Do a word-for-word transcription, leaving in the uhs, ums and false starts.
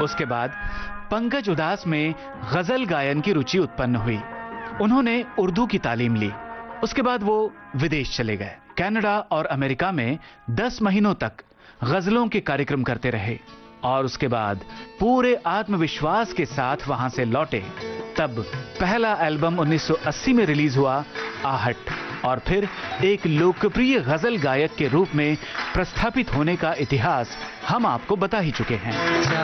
उसके बाद पंकज उदास में गजल गायन की रुचि उत्पन्न हुई। उन्होंने उर्दू की तालीम ली। उसके बाद वो विदेश चले गए। कनाडा और अमेरिका में दस महीनों तक गजलों के कार्यक्रम करते रहे और उसके बाद पूरे आत्मविश्वास के साथ वहां से लौटे। तब पहला एल्बम उन्नीस सौ अस्सी में रिलीज हुआ, आहट, और फिर एक लोकप्रिय गजल गायक के रूप में प्रस्थापित होने का इतिहास हम आपको बता ही चुके हैं।